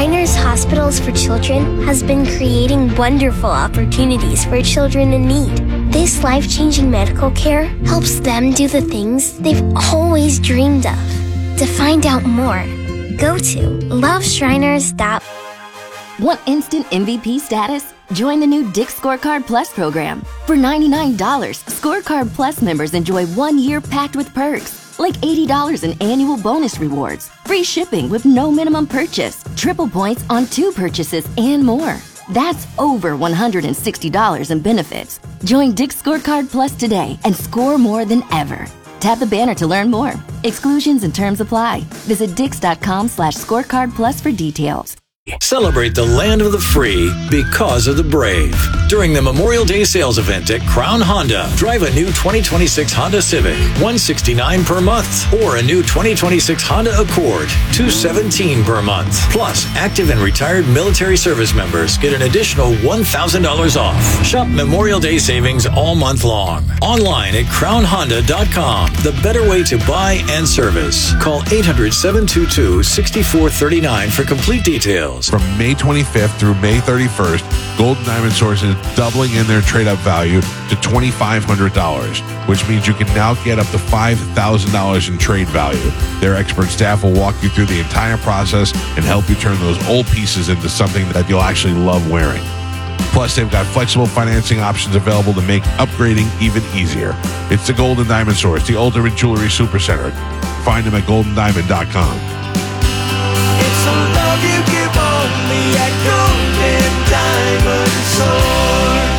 Shriners Hospitals for Children has been creating wonderful opportunities for children in need. This life-changing medical care helps them do the things they've always dreamed of. To find out more, go to loveshriners.org. Want instant MVP status? Join the new Dick's Scorecard Plus program. For $99, Scorecard Plus members enjoy 1 year packed with perks, like $80 in annual bonus rewards, free shipping with no minimum purchase, triple points on 2 purchases, and more. That's over $160 in benefits. Join Dick's Scorecard Plus today and score more than ever. Tap the banner to learn more. Exclusions and terms apply. Visit dix.com/scorecardplus for details. Celebrate the land of the free because of the brave. During the Memorial Day sales event at Crown Honda, drive a new 2026 Honda Civic, $169 per month, or a new 2026 Honda Accord, $217 per month. Plus, active and retired military service members get an additional $1,000 off. Shop Memorial Day savings all month long. Online at crownhonda.com. The better way to buy and service. Call 800-722-6439 for complete details. From May 25th through May 31st, Gold Diamond Source is doubling in their trade-up value to $2,500, which means you can now get up to $5,000 in trade value. Their expert staff will walk you through the entire process and help you turn those old pieces into something that you'll actually love wearing. Plus, they've got flexible financing options available to make upgrading even easier. It's the Golden Diamond Source, the ultimate jewelry supercenter. Find them at goldendiamond.com. It's a love you give only at Golden Diamond Source.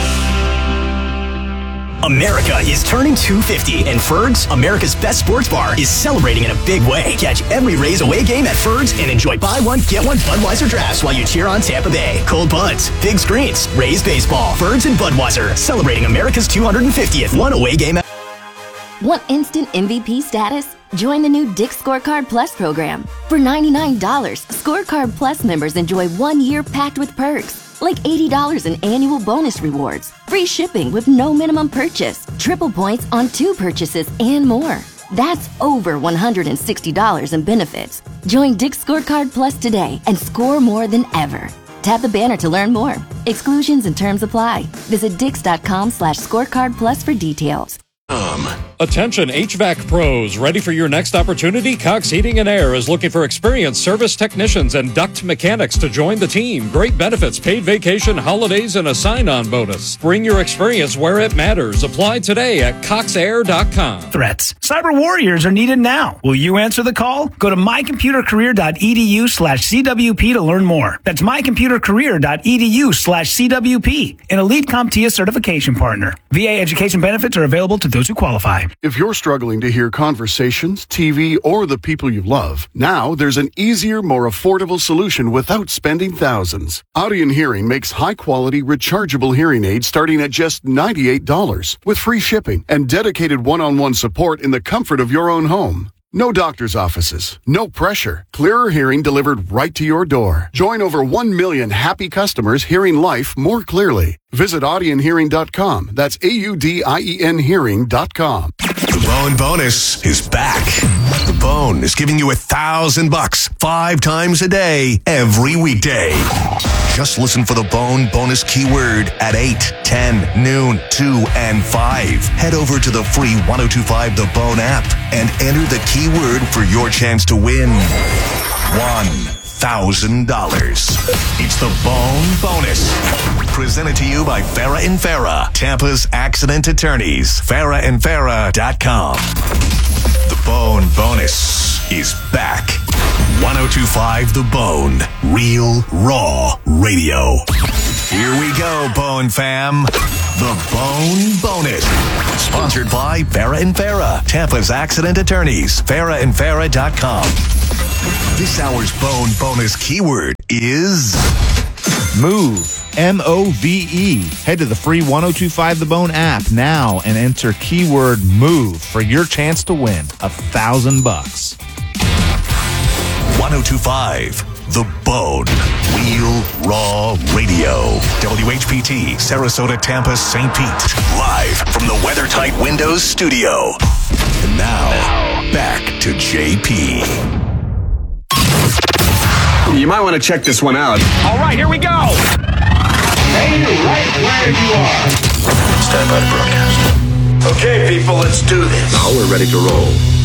America is turning 250, and Ferg's, America's best sports bar, is celebrating in a big way. Catch every Rays away game at Ferg's and enjoy buy one, get one Budweiser drafts while you cheer on Tampa Bay. Cold buds, big screens, Rays baseball, Ferg's and Budweiser, celebrating America's 250th one away game. Want instant MVP status? Join the new Dick's Scorecard Plus program. For $99, Scorecard Plus members enjoy 1 year packed with perks, like $80 in annual bonus rewards, free shipping with no minimum purchase, triple points on 2 purchases, and more. That's over $160 in benefits. Join Dick's Scorecard Plus today and score more than ever. Tap the banner to learn more. Exclusions and terms apply. Visit dix.com/scorecardplus for details. Attention HVAC pros, ready for your next opportunity? Cox Heating and Air is looking for experienced service technicians and duct mechanics to join the team. Great benefits, paid vacation, holidays, and a sign-on bonus. Bring your experience where it matters. Apply today at coxair.com. Threats. Cyber warriors are needed now. Will you answer the call? Go to mycomputercareer.edu/CWP to learn more. That's mycomputercareer.edu/CWP, an Elite CompTIA certification partner. VA education benefits are available to those who qualify. If you're struggling to hear conversations, TV, or the people you love, now there's an easier, more affordable solution without spending thousands. Audien Hearing makes high-quality, rechargeable hearing aids starting at just $98 with free shipping and dedicated one-on-one support in the comfort of your own home. No doctor's offices, no pressure. Clearer hearing delivered right to your door. Join over 1 million happy customers hearing life more clearly. Visit audienhearing.com. That's AUDIEN hearing.com. The Bone Bonus is back. The Bone is giving you $1,000 5 times a day, every weekday. Just listen for the Bone Bonus keyword at 8, 10, noon, 2, and 5. Head over to the free 1025 The Bone app and enter the keyword for your chance to win $1,000. It's the Bone Bonus. Presented to you by Farah & Farah, Tampa's accident attorneys. FarahandFarah.com. The Bone Bonus is back. 1025 The Bone. Real, raw radio. Here we go, Bone fam. The Bone Bonus. Sponsored by Farah & Farah, Tampa's accident attorneys. FarahandFarah.com. This hour's Bone Bonus keyword is MOVE. MOVE. Head to the free 1025 The Bone app now and enter keyword MOVE for your chance to win $1,000. 1025 The Bone. Real Raw Radio. WHPT, Sarasota, Tampa, St. Pete. Live from the WeatherTight Windows studio. And now, back to JP. You might want to check this one out. All right, here we go. Stay right where you are. Stand by to broadcast. Okay, people, let's do this. Now we're ready to roll.